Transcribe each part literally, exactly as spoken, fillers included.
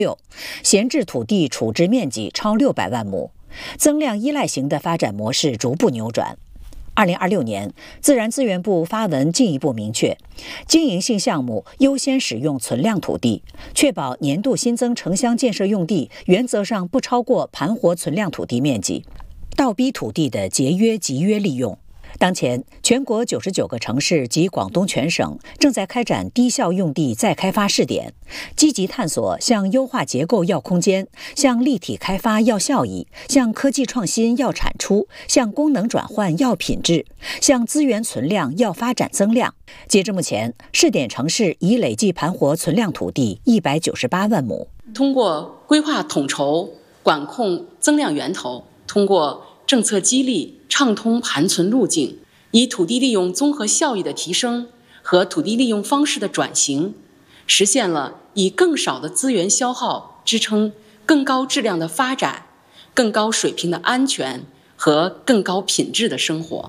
六，闲置土地处置面积超六百万亩，增量依赖型的发展模式逐步扭转。二零二六年，自然资源部发文进一步明确，经营性项目优先使用存量土地，确保年度新增城乡建设用地原则上不超过盘活存量土地面积，倒逼土地的节约集约利用。当前，全国九十九个城市及广东全省正在开展低效用地再开发试点，积极探索向优化结构要空间，向立体开发要效益，向科技创新要产出，向功能转换要品质，向资源存量要发展增量。截至目前，试点城市已累计盘活存量土地一百九十八万亩。 通过规划统筹、管控增量源头，通过政策激励畅通盘存路径，以土地利用综合效益的提升和土地利用方式的转型，实现了以更少的资源消耗支撑更高质量的发展、更高水平的安全和更高品质的生活。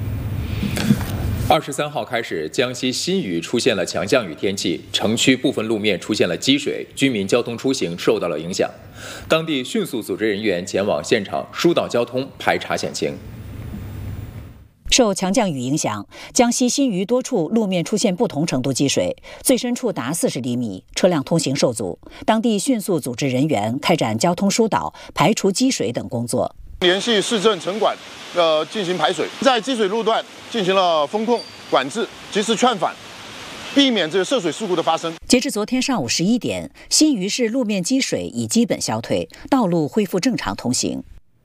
二十三号开始，江西新余出现了强降雨天气，城区部分路面出现了积水，居民交通出行受到了影响。当地迅速组织人员前往现场疏导交通，排查险情。 受强降雨影响，江西新余多处路面出现不同程度积水，最深处达四十厘米，车辆通行受阻。当地迅速组织人员开展交通疏导、排除积水等工作。 联系市政城管，呃，进行排水，在积水路段进行了风控管制，及时劝返，避免这个涉水事故的发生。 截至昨天上午十一点，新余市路面积水已基本消退，道路恢复正常通行。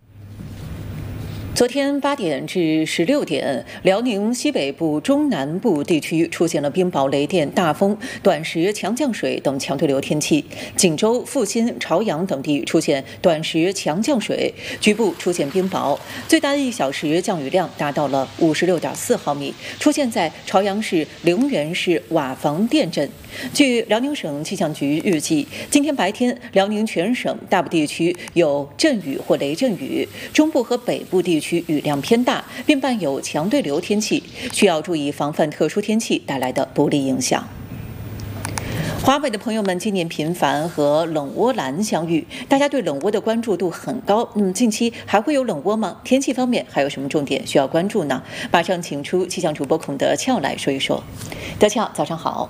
昨天八点至十六点，辽宁西北部、中南部地区出现了冰雹、雷电、大风、短时强降水等强对流天气。锦州、阜新、朝阳等地出现短时强降水，局部出现冰雹，最大一小时降雨量达到了五十六点四毫米，出现在朝阳市陵园市瓦房店镇。据辽宁省气象局预计，今天白天辽宁全省大部地区有阵雨或雷阵雨，中部和北部地区雨量偏大，并伴有强对流天气，需要注意防范特殊天气带来的不利影响。华北的朋友们今年频繁和冷涡蓝相遇，大家对冷涡的关注度很高。那么近期还会有冷涡吗？天气方面还有什么重点需要关注呢？马上请出气象主播孔德俏来说一说。德俏，早上好。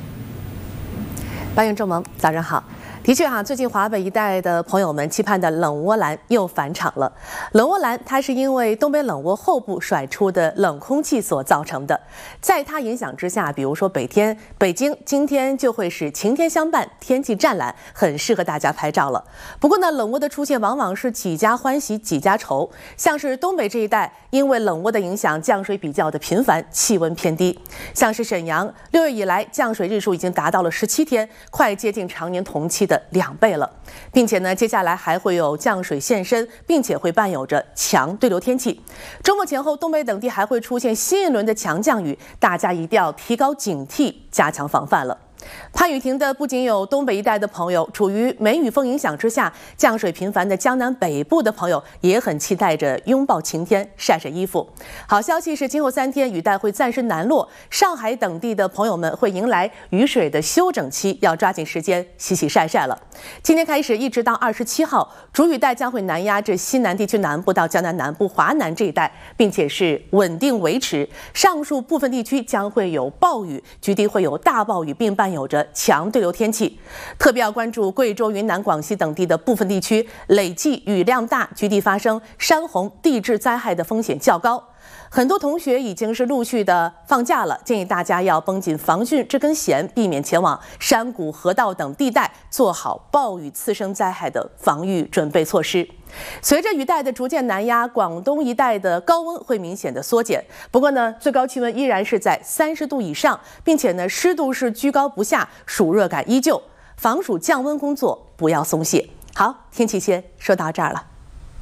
白云正萌，早上好。的确哈，最近华北一带的朋友们期盼的冷涡蓝又返场了。冷涡蓝它是因为东北冷涡后部甩出的冷空气所造成的，在它影响之下，比如说北天、北京今天就会是晴天相伴，天气湛蓝，很适合大家拍照了。不过呢，冷涡的出现往往是几家欢喜几家愁，像是东北这一带，因为冷涡的影响，降水比较的频繁，气温偏低。像是沈阳，六月以来降水日数已经达到了十七天，快接近常年同期的两倍了，并且呢，接下来还会有降水现身，并且会伴有着强对流天气。周末前后，东北等地还会出现新一轮的强降雨，大家一定要提高警惕，加强防范了。盼雨停的不仅有东北一带的朋友，处于梅雨风影响之下，降水频繁的江南北部的朋友也很期待着拥抱晴天，晒晒衣服。好消息是，今后三天雨带会暂时南落，上海等地的朋友们会迎来雨水的休整期，要抓紧时间洗洗晒晒了。今天开始一直到二十七号，主雨带将会南压至西南地区南部到江南南部、华南这一带，并且是稳定维持。上述部分地区将会有暴雨，局地会有大暴雨，并伴有着强对流天气。特别要关注贵州、云南、广西等地的部分地区，累计雨量大，局地发生山洪、地质灾害的风险较高。很多同学已经是陆续的放假了，建议大家要绷紧防汛这根弦，避免前往山谷、河道等地带，做好暴雨次生灾害的防御准备措施。随着雨带的逐渐南压，广东一带的高温会明显的缩减，不过呢，最高气温依然是在三十度以上，并且呢，湿度是居高不下，暑热感依旧，防暑降温工作不要松懈。好，天气先说到这儿了。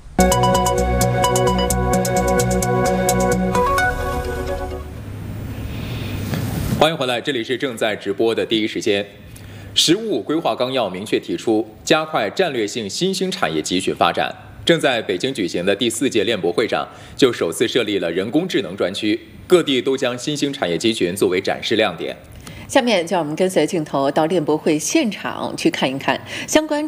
欢迎回来，这里是正在直播的第一时间。“十五”规划纲要明确提出，加快战略性新兴产业集群发展。正在北京举行的第四届链博会上，就首次设立了人工智能专区，各地都将新兴产业集群作为展示亮点。 下面就让我们跟随镜头到练博会现场去看一看相关。